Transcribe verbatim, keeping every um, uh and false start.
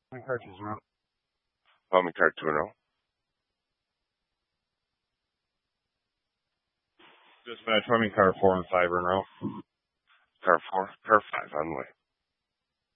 My car two zero. Tommy car two zero. Dispatch, Tommy car four and five in route. Car four, car five on the way.